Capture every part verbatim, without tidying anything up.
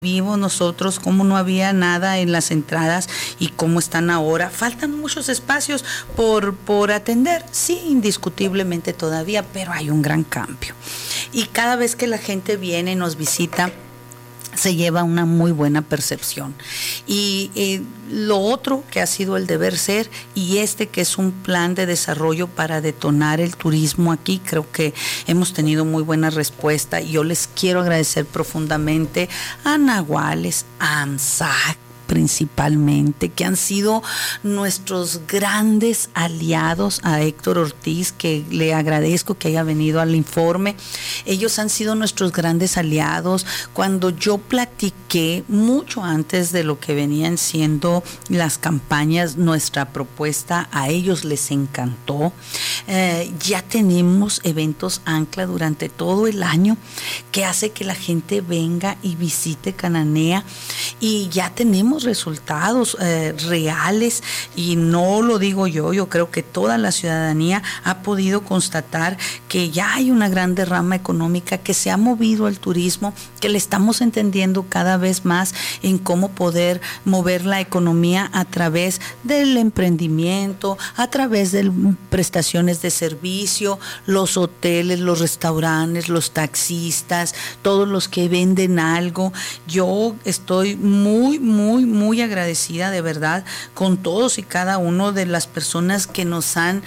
Vimos nosotros cómo no había nada en las entradas y cómo están ahora. Faltan muchos espacios por, por atender, sí, indiscutiblemente todavía, pero hay un gran cambio. Y cada vez que la gente viene y nos visita, se lleva una muy buena percepción. Y eh, lo otro que ha sido el deber ser, y este que es un plan de desarrollo para detonar el turismo aquí, creo que hemos tenido muy buena respuesta, y yo les quiero agradecer profundamente a Nahuales, a AMSAC principalmente, que han sido nuestros grandes aliados, a Héctor Ortiz, que le agradezco que haya venido al informe. Ellos han sido nuestros grandes aliados. Cuando yo platiqué, mucho antes de lo que venían siendo las campañas, nuestra propuesta, a ellos les encantó. Eh, ya tenemos eventos ancla durante todo el año que hace que la gente venga y visite Cananea, y ya tenemos resultados eh, reales, y no lo digo yo, yo creo que toda la ciudadanía ha podido constatar que ya hay una gran derrama económica, que se ha movido al turismo, que le estamos entendiendo cada vez más en cómo poder mover la economía a través del emprendimiento, a través de prestaciones de servicio, los hoteles, los restaurantes, los taxistas, todos los que venden algo. Yo estoy muy, muy, muy agradecida de verdad con todos y cada uno de las personas que nos han,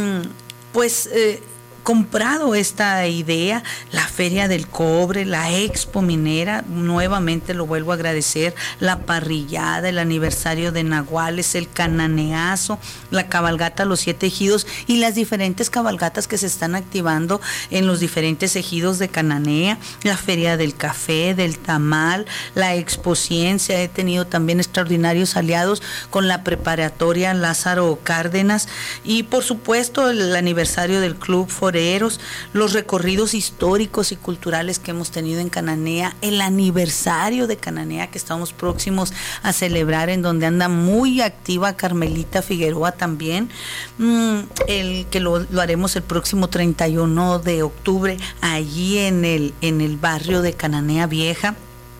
pues, eh, comprado esta idea, la Feria del Cobre, la Expo Minera, nuevamente lo vuelvo a agradecer, la parrillada, el aniversario de Nahuales, el Cananeazo, la cabalgata a los siete ejidos y las diferentes cabalgatas que se están activando en los diferentes ejidos de Cananea, la Feria del Café, del Tamal, la Expo Ciencia. He tenido también extraordinarios aliados con la preparatoria Lázaro Cárdenas, y por supuesto el aniversario del Club Forestal, los recorridos históricos y culturales que hemos tenido en Cananea, el aniversario de Cananea que estamos próximos a celebrar, en donde anda muy activa Carmelita Figueroa también, el que lo, lo haremos el próximo treinta y uno de octubre allí en el, en el barrio de Cananea Vieja.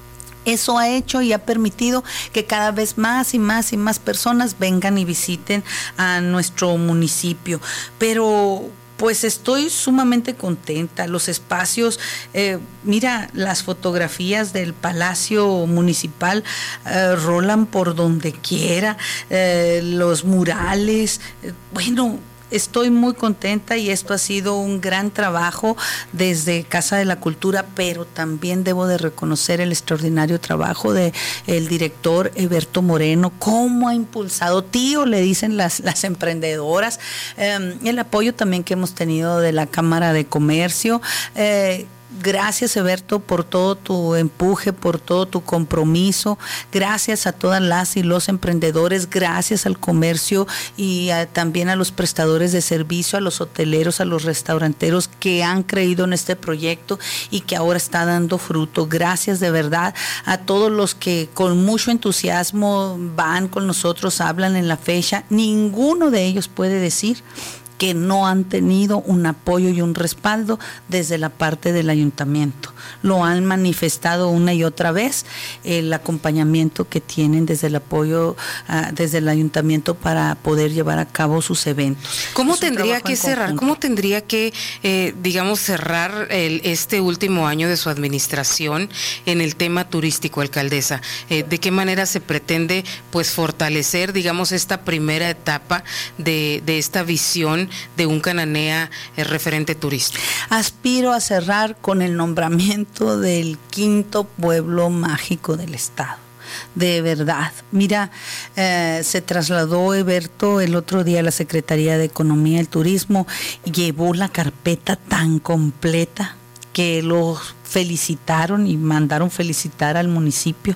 Eso ha hecho y ha permitido que cada vez más y más y más personas vengan y visiten a nuestro municipio. Pero pues estoy sumamente contenta. Los espacios, eh, mira, las fotografías del Palacio Municipal eh, rolan por donde quiera, eh, los murales, eh, bueno, estoy muy contenta, y esto ha sido un gran trabajo desde Casa de la Cultura, pero también debo de reconocer el extraordinario trabajo de el director Eberto Moreno, cómo ha impulsado, tío, le dicen las, las emprendedoras, eh, el apoyo también que hemos tenido de la Cámara de Comercio. eh, Gracias, Eberto, por todo tu empuje, por todo tu compromiso. Gracias a todas las y los emprendedores, gracias al comercio y a, también a los prestadores de servicio, a los hoteleros, a los restauranteros que han creído en este proyecto y que ahora está dando fruto. Gracias de verdad a todos los que con mucho entusiasmo van con nosotros, hablan en la fecha. Ninguno de ellos puede decir que no han tenido un apoyo y un respaldo desde la parte del ayuntamiento. Lo han manifestado una y otra vez, el acompañamiento que tienen desde el apoyo, uh, desde el ayuntamiento para poder llevar a cabo sus eventos. ¿Cómo tendría que cerrar? Conjunto. ¿Cómo tendría que, eh, digamos, cerrar el, este último año de su administración en el tema turístico, alcaldesa? Eh, ¿De qué manera se pretende, pues, fortalecer, digamos, esta primera etapa de, de esta visión de un Cananea eh, referente turístico? Aspiro a cerrar con el nombramiento del quinto pueblo mágico del estado. De verdad, mira, eh, se trasladó Eberto el otro día a la Secretaría de Economía y Turismo, y llevó la carpeta tan completa que lo felicitaron y mandaron felicitar al municipio.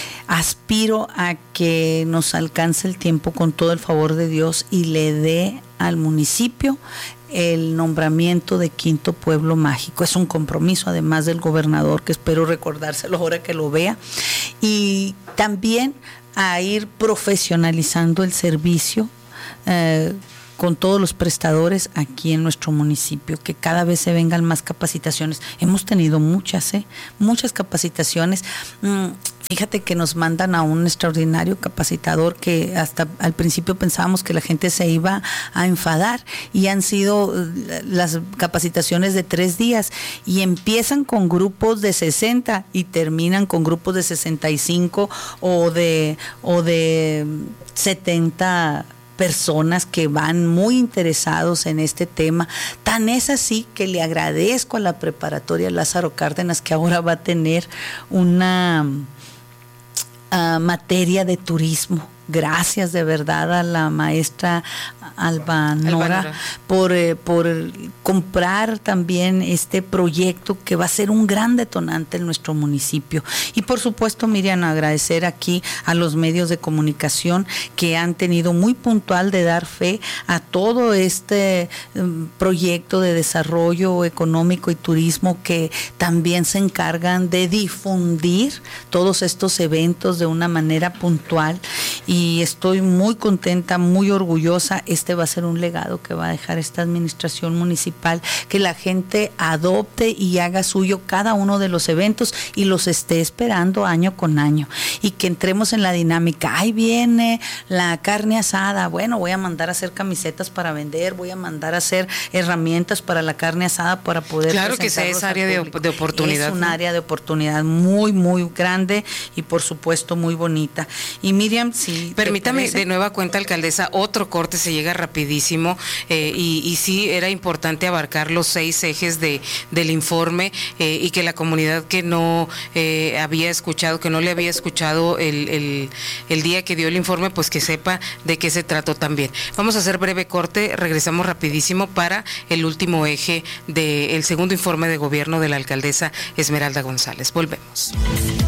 Aspiro a que nos alcance el tiempo con todo el favor de Dios y le dé al municipio el nombramiento de quinto pueblo mágico. Es un compromiso además del gobernador, que espero recordárselo ahora que lo vea, y también a ir profesionalizando el servicio eh, con todos los prestadores aquí en nuestro municipio, que cada vez se vengan más capacitaciones. Hemos tenido muchas, ¿eh? muchas capacitaciones. Mm, Fíjate que nos mandan a un extraordinario capacitador que hasta al principio pensábamos que la gente se iba a enfadar, y han sido las capacitaciones de tres días y empiezan con grupos de sesenta y terminan con grupos de sesenta y cinco o de, o de setenta personas que van muy interesados en este tema. Tan es así que le agradezco a la preparatoria Lázaro Cárdenas, que ahora va a tener una uh, materia de turismo. Gracias de verdad a la maestra Albanora por, eh, por comprar también este proyecto que va a ser un gran detonante en nuestro municipio. Y por supuesto, Miriam, agradecer aquí a los medios de comunicación que han tenido muy puntual de dar fe a todo este um, proyecto de desarrollo económico y turismo, que también se encargan de difundir todos estos eventos de una manera puntual. Y Y estoy muy contenta, muy orgullosa. Este va a ser un legado que va a dejar esta administración municipal, que la gente adopte y haga suyo cada uno de los eventos y los esté esperando año con año, y que entremos en la dinámica. Ahí viene la carne asada, bueno, voy a mandar a hacer camisetas para vender, voy a mandar a hacer herramientas para la carne asada para poder claro que sea esa área de, de oportunidad. Es un área de oportunidad muy, muy grande y por supuesto muy bonita. Y Miriam, sí, permítame de nueva cuenta, alcaldesa, otro corte, se llega rapidísimo, eh, y, y sí era importante abarcar los seis ejes de del informe, eh, y que la comunidad que no eh, había escuchado, que no le había escuchado el, el, el día que dio el informe, pues que sepa de qué se trató también. Vamos a hacer breve corte, regresamos rapidísimo para el último eje del segundo informe de gobierno de la alcaldesa Esmeralda González. Volvemos.